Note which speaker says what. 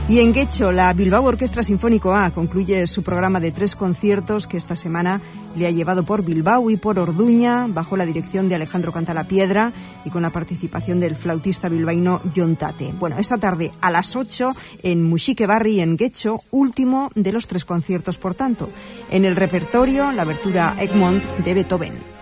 Speaker 1: Y en Guecho, la Bilbao Orquestra Sinfónico A concluye su programa de 3 conciertos que esta semana le ha llevado por Bilbao y por Orduña, bajo la dirección de Alejandro Cantalapiedra y con la participación del flautista bilbaíno Jon Tate. Bueno, esta tarde a las 8 en Muxique Barri, en Guecho, último de los 3 conciertos, por tanto. En el repertorio, la abertura Egmont de Beethoven.